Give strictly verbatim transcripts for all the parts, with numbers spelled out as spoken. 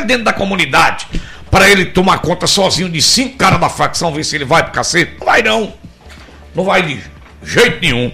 ele dentro da comunidade para ele tomar conta sozinho de cinco caras da facção, ver se ele vai pro cacete. Não vai não. Não vai de jeito nenhum.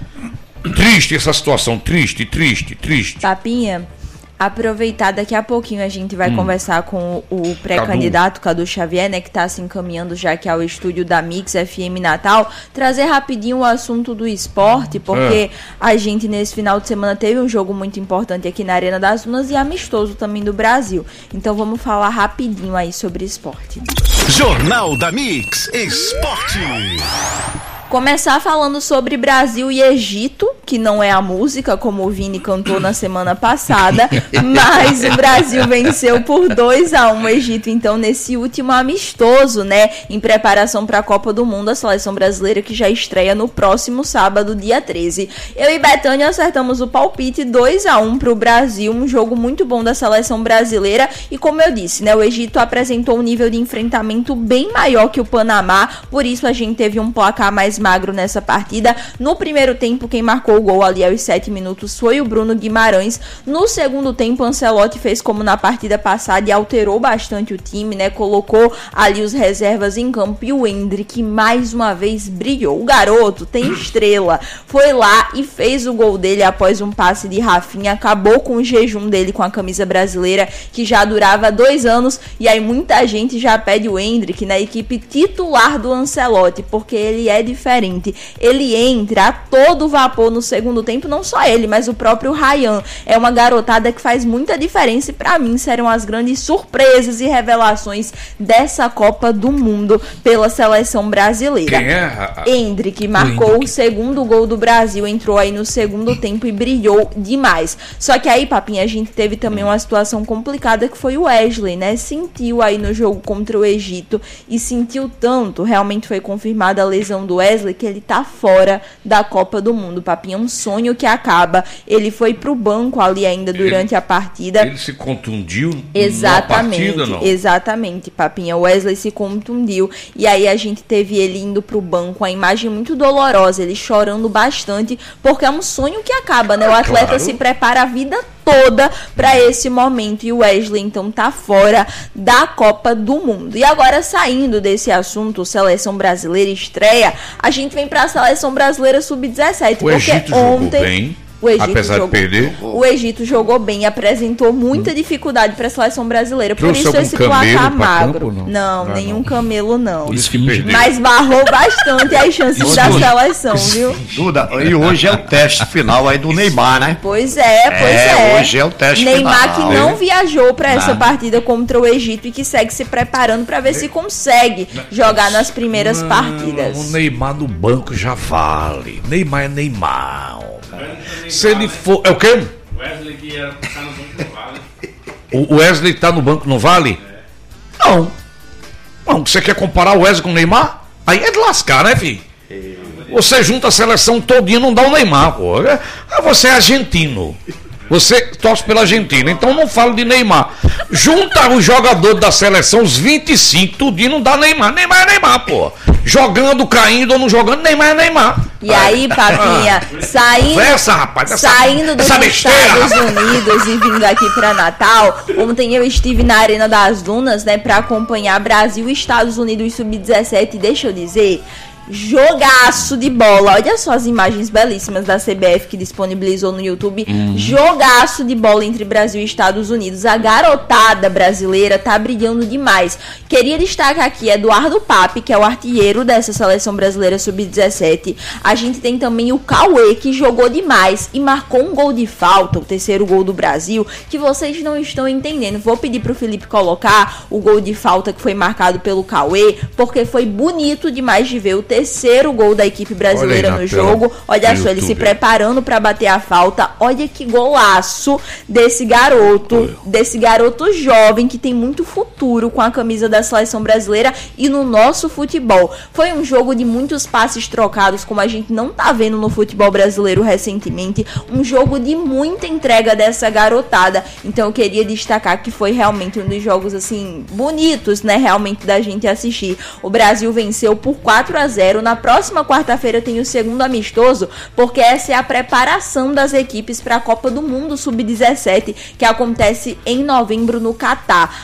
Triste essa situação, triste, triste, triste. Papinha, aproveitar, daqui a pouquinho a gente vai hum. conversar com o pré-candidato Cadu. Cadu Xavier, né, que está se encaminhando já aqui ao estúdio da Mix F M Natal, trazer rapidinho o assunto do esporte, porque é. a gente nesse final de semana teve um jogo muito importante aqui na Arena das Dunas e amistoso também do Brasil. Então vamos falar rapidinho aí sobre esporte. Jornal da Mix Esporte. Começar falando sobre Brasil e Egito, que não é a música, como o Vini cantou na semana passada, mas o Brasil venceu por dois a um o Egito, então, nesse último amistoso, né, em preparação para a Copa do Mundo, a seleção brasileira que já estreia no próximo sábado, dia treze. Eu e Betânia acertamos o palpite dois a um para o Brasil, um jogo muito bom da seleção brasileira, e como eu disse, né, o Egito apresentou um nível de enfrentamento bem maior que o Panamá, por isso a gente teve um placar mais magro nessa partida. No primeiro tempo, quem marcou o gol ali aos sete minutos foi o Bruno Guimarães. No segundo tempo, Ancelotti fez como na partida passada e alterou bastante o time, né? Colocou ali os reservas em campo e o Endrick mais uma vez brilhou. O garoto tem estrela. Foi lá e fez o gol dele após um passe de Rafinha. Acabou com o jejum dele com a camisa brasileira, que já durava dois anos. E aí muita gente já pede o Endrick na equipe titular do Ancelotti, porque ele é diferente. Ele entra a todo vapor no segundo tempo, não só ele, mas o próprio Ryan. É uma garotada que faz muita diferença e pra mim serão as grandes surpresas e revelações dessa Copa do Mundo pela seleção brasileira. Quem é? Endrick marcou o segundo gol do Brasil, entrou aí no segundo tempo e brilhou demais. Só que aí, Papinha, a gente teve também uma situação complicada que foi o Wesley, né? Sentiu aí no jogo contra o Egito e sentiu tanto, realmente foi confirmada a lesão do Wesley, que ele tá fora da Copa do Mundo, Papinha, um sonho que acaba. Ele foi pro banco ali ainda durante ele, a partida. Ele se contundiu exatamente, na partida, não? Exatamente, Papinha, o Wesley se contundiu e aí a gente teve ele indo pro banco, a imagem muito dolorosa, ele chorando bastante, porque é um sonho que acaba, né? O atleta claro. se prepara a vida toda para esse momento e o Wesley então tá fora da Copa do Mundo. E agora, saindo desse assunto, seleção brasileira estreia, a gente vem para a seleção brasileira sub dezessete, o porque Egito ontem jogou bem. O Egito Apesar jogou, de perder, o Egito jogou bem, apresentou muita hum. dificuldade para a seleção brasileira, por Trouxe isso esse placar magro. Campo, não? Não, não, nenhum não. camelo não. Isso que perdeu. Mas barrou bastante as chances da seleção, viu? Duda, e hoje é o teste final aí do Neymar, né? Pois é, pois é. é. Hoje é o teste Neymar final. que não viajou para essa Nada. partida contra o Egito e que segue se preparando para ver se consegue jogar nas primeiras não, partidas. O Neymar no banco já vale. Neymar é Neymar. Se ele for. É o quê? O Wesley que era, tá no banco não vale. O Wesley tá no banco não vale? É. Não. Não, você quer comparar o Wesley com o Neymar? Aí é de lascar, né, filho? Você junta a seleção todinha, não dá o Neymar, pô. Você é argentino. Você torce pela Argentina, então não falo de Neymar. Junta os jogadores da seleção, os vinte e cinco, tudinho, não dá Neymar. Neymar é Neymar, pô. Jogando, caindo ou não jogando, Neymar é Neymar. E aí, Papinha, saindo, Conversa, rapaz, essa, saindo dos essa besteira, Estados Unidos e vindo aqui pra Natal, ontem eu estive na Arena das Dunas, né, pra acompanhar Brasil e Estados Unidos sub dezessete, e deixa eu dizer, jogaço de bola. Olha só as imagens belíssimas da C B F que disponibilizou no YouTube. Uhum. Jogaço de bola entre Brasil e Estados Unidos. A garotada brasileira tá brilhando demais. Queria destacar aqui Eduardo Pape, que é o artilheiro dessa seleção brasileira sub dezessete. A gente tem também o Cauê, que jogou demais e marcou um gol de falta, o terceiro gol do Brasil, que vocês não estão entendendo. Vou pedir pro Felipe colocar o gol de falta que foi marcado pelo Cauê, porque foi bonito demais de ver o terceiro gol da equipe brasileira no jogo. Olha só, ele se preparando para bater a falta. Olha que golaço desse garoto, desse garoto jovem que tem muito futuro com a camisa da seleção brasileira e no nosso futebol. Foi um jogo de muitos passes trocados, como a gente não tá vendo no futebol brasileiro recentemente. Um jogo de muita entrega dessa garotada. Então eu queria destacar que foi realmente um dos jogos assim bonitos, né, realmente da gente assistir. O Brasil venceu por quatro a zero. Na próxima quarta-feira tem o segundo amistoso, porque essa é a preparação das equipes para a Copa do Mundo sub dezessete, que acontece em novembro no Catar.